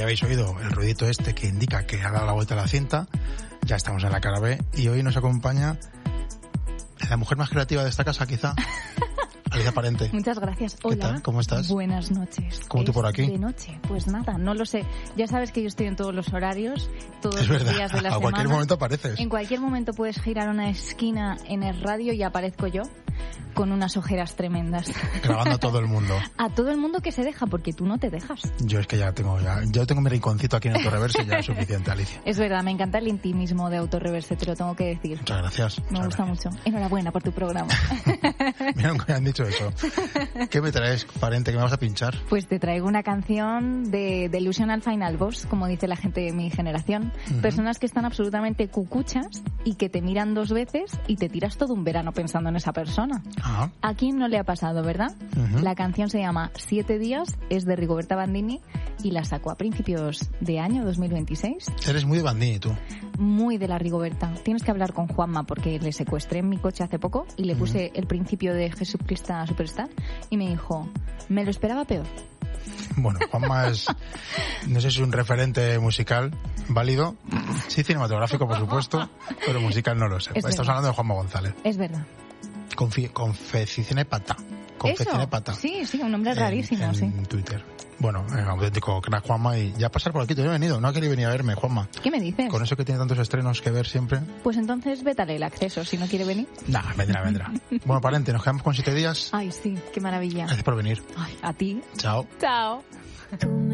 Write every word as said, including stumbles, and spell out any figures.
ya habéis oído el ruidito este que indica que ha dado la vuelta a la cinta, ya estamos en la cara B y hoy nos acompaña la mujer más creativa de esta casa, quizá. Alicia Parente. Muchas gracias. Hola. ¿Qué tal? ¿Cómo estás? Buenas noches. ¿Cómo tú por aquí? De noche. Pues nada, no lo sé. Ya sabes que yo estoy en todos los horarios, todos es los verdad. días de la a semana. A cualquier momento apareces. En cualquier momento puedes girar una esquina en el radio y aparezco yo con unas ojeras tremendas. Grabando a todo el mundo. A todo el mundo que se deja, porque tú no te dejas. Yo es que ya tengo ya, yo tengo mi rinconcito aquí en Autorreverse y ya es suficiente, Alicia. Es verdad, me encanta el intimismo de Autorreverse, te lo tengo que decir. Muchas gracias. Me muchas gusta gracias. mucho. Enhorabuena por tu programa. Mira, nunca me han dicho eso. ¿Qué me traes, Parente, que me vas a pinchar? Pues te traigo una canción de Delusional Final Boss, como dice la gente de mi generación. Uh-huh. Personas que están absolutamente cucuchas y que te miran dos veces y te tiras todo un verano pensando en esa persona. Uh-huh. ¿A quién no le ha pasado, verdad? Uh-huh. La canción se llama Siete días, es de Rigoberta Bandini y la sacó a principios de año dos mil veintiséis. Eres muy de Bandini, tú. Muy de la Rigoberta. Tienes que hablar con Juanma porque le secuestré en mi coche hace poco y le puse uh-huh. el principio de Jesucristo Superstar y me dijo, me lo esperaba peor. Bueno, Juanma es, no sé si es un referente musical válido, sí cinematográfico por supuesto, pero musical no lo sé. Es Estamos verdad. hablando de Juanma González. Es verdad. Confi- Confeccione Pata. Confeccione Pata. Sí, sí, un nombre rarísimo, en, sí. En Twitter. Bueno, es auténtico crack Juanma y ya pasar por aquí, te he venido, no ha querido venir a verme, Juanma. ¿Qué me dices? Con eso que tiene tantos estrenos que ver siempre. Pues entonces vétale el acceso, si no quiere venir. Nah, vendrá, vendrá. Bueno, Parente, nos quedamos con siete días. Ay, sí, qué maravilla. Gracias por venir. Ay, a ti. Chao. Chao.